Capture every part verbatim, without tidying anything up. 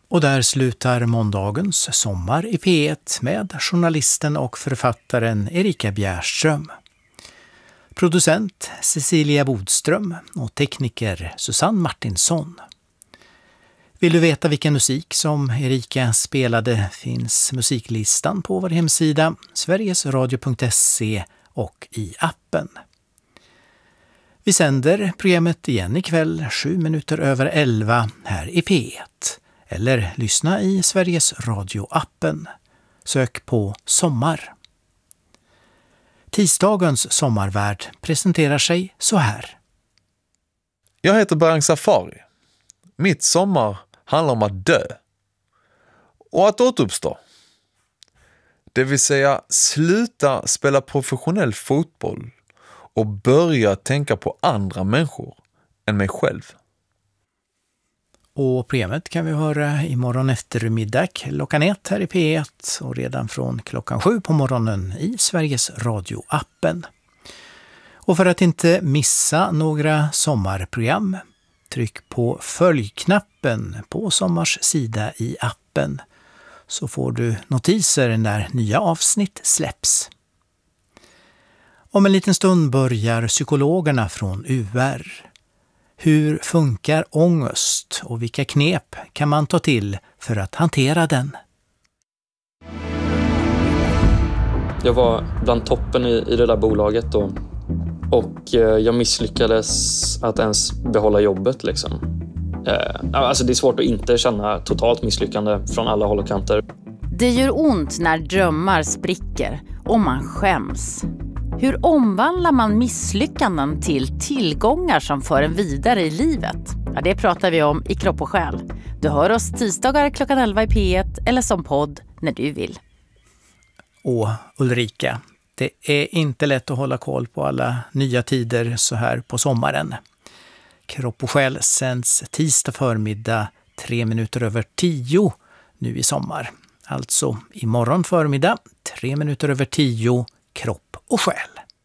Och där slutar måndagens Sommar i P ett med journalisten och författaren Erika Bjärström. Producent Cecilia Bodström och tekniker Susanne Martinsson. Vill du veta vilken musik som Erika spelade finns musiklistan på vår hemsida sverigesradio punkt se och i appen. Vi sänder programmet igen ikväll sju minuter över elva här i P ett. Eller lyssna i Sveriges Radio-appen. Sök på Sommar. Tisdagens sommarvärld presenterar sig så här. Jag heter Berang Safari. Mitt sommar handlar om att dö. Och att återuppstå. Det vill säga sluta spela professionell fotboll och börja tänka på andra människor än mig själv. Och programmet kan vi höra imorgon eftermiddag klockan ett här i P ett och redan från klockan sju på morgonen i Sveriges Radio-appen. Och för att inte missa några sommarprogram, tryck på följknappen på Sommars sida i appen så får du notiser när nya avsnitt släpps. Om en liten stund börjar psykologerna från U R. Hur funkar ångest och vilka knep kan man ta till för att hantera den? Jag var bland toppen i, i det där bolaget då. Och eh, jag misslyckades att ens behålla jobbet liksom. Eh, alltså det är svårt att inte känna totalt misslyckande från alla håll och kanter. Det gör ont när drömmar spricker och man skäms. Hur omvandlar man misslyckanden till tillgångar som för en vidare i livet? Ja, det pratar vi om i Kropp och själ. Du hör oss tisdagar klockan elva i P ett eller som podd när du vill. Och Ulrika, det är inte lätt att hålla koll på alla nya tider så här på sommaren. Kropp och själ sänds tisdag förmiddag tre minuter över tio nu i sommar. Alltså imorgon förmiddag tre minuter över tio Kropp och själ.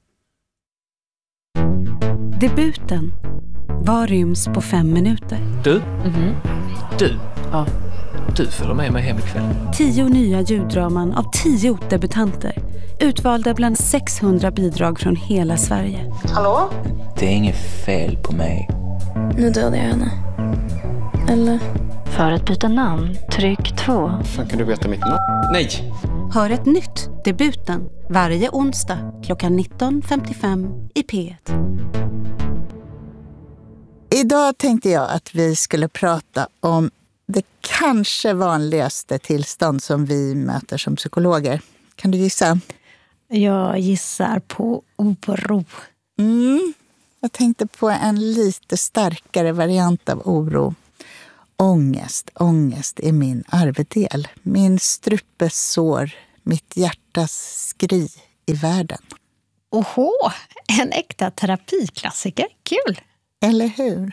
Debuten. Vad ryms på fem minuter? Du? Mm-hmm. Du? Ja. Du följer med mig hem ikväll. Tio nya ljuddraman av tio debutanter. Utvalda bland sexhundra bidrag från hela Sverige. Hallå? Det är inget fel på mig. Nu dödar jag henne. Eller? För att byta namn, tryck två. Fan, kan du veta mitt namn? Nej! Hör ett nytt Debuten varje onsdag klockan nitton femtiofem i P ett. Idag tänkte jag att vi skulle prata om det kanske vanligaste tillstånd som vi möter som psykologer. Kan du gissa? Jag gissar på oro. Mm, jag tänkte på en lite starkare variant av oro. Ångest. Ångest är min arvedel. Min strupesår. Mitt hjärtas skri i världen. Oho, en äkta terapiklassiker. Kul! Eller hur?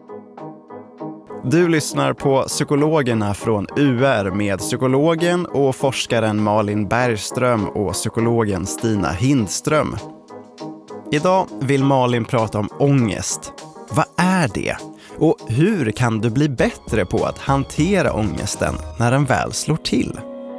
Du lyssnar på Psykologerna från U R med psykologen och forskaren Malin Bergström och psykologen Stina Hindström. Idag vill Malin prata om ångest. Vad är det? Och hur kan du bli bättre på att hantera ångesten när den väl slår till?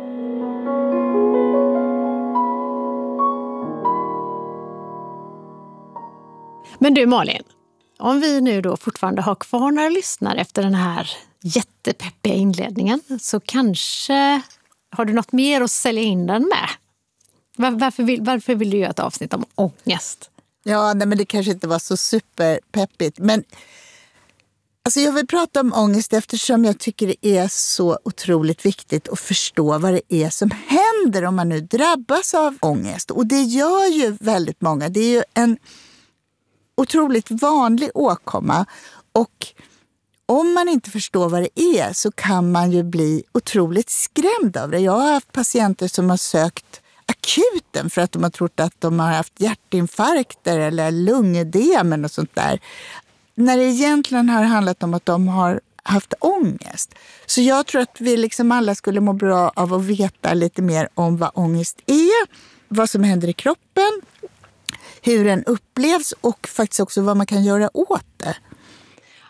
Men du Malin, om vi nu då fortfarande har kvar några lyssnare efter den här jättepeppiga inledningen så kanske har du något mer att sälja in den med? Var, varför, vill, varför vill du göra ett avsnitt om ångest? Ja, nej, men det kanske inte var så superpeppigt. Men alltså jag vill prata om ångest eftersom jag tycker det är så otroligt viktigt att förstå vad det är som händer om man nu drabbas av ångest. Och det gör ju väldigt många. Det är ju en otroligt vanlig åkomma och om man inte förstår vad det är så kan man ju bli otroligt skrämd av det. Jag har haft patienter som har sökt akuten för att de har trott att de har haft hjärtinfarkter eller lungödem och sånt där. När det egentligen har handlat om att de har haft ångest. Så jag tror att vi liksom alla skulle må bra av att veta lite mer om vad ångest är, vad som händer i kroppen, hur den upplevs och faktiskt också vad man kan göra åt det.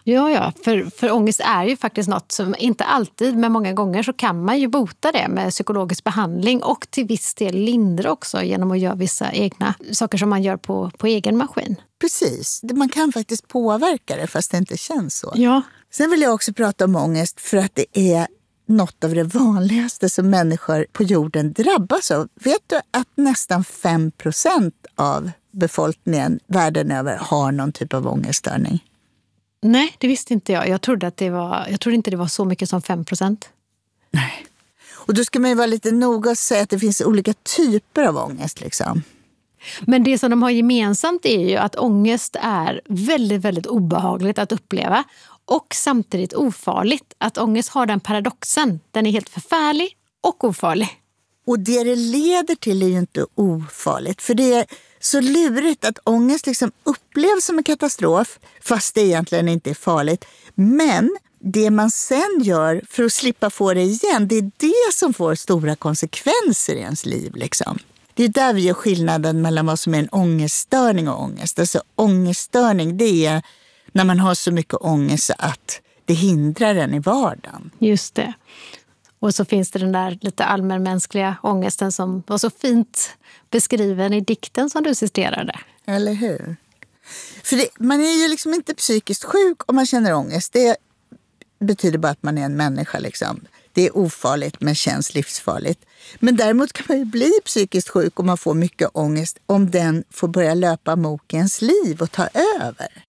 Ja, ja. För, för ångest är ju faktiskt något som inte alltid, men många gånger så kan man ju bota det med psykologisk behandling och till viss del lindra också genom att göra vissa egna saker som man gör på, på egen maskin. Precis. Man kan faktiskt påverka det fast det inte känns så. Ja. Sen vill jag också prata om ångest för att det är något av det vanligaste som människor på jorden drabbas av. Vet du att nästan fem procent av befolkningen världen över har någon typ av ångeststörning? Nej, det visste inte jag. Jag trodde, att det var, jag trodde inte det var så mycket som fem procent. Nej. Och då ska man ju vara lite noga och säga att det finns olika typer av ångest liksom. Men det som de har gemensamt är ju att ångest är väldigt, väldigt obehagligt att uppleva och samtidigt ofarligt. Att ångest har den paradoxen. Den är helt förfärlig och ofarlig. Och det det leder till är ju inte ofarligt. För det är så lurigt att ångest liksom upplevs som en katastrof fast det egentligen inte är farligt. Men det man sen gör för att slippa få det igen, det är det som får stora konsekvenser i ens liv liksom. Det är där vi gör skillnaden mellan vad som är en ångeststörning och ångest. Alltså ångeststörning, det är när man har så mycket ångest att det hindrar en i vardagen. Just det. Och så finns det den där lite allmänmänskliga ångesten som var så fint beskriven i dikten som du citerade. Eller hur? För det, man är ju liksom inte psykiskt sjuk om man känner ångest. Det betyder bara att man är en människa liksom. Det är ofarligt men känns livsfarligt. Men däremot kan man ju bli psykiskt sjuk om man får mycket ångest om den får börja löpa amok i ens liv och ta över.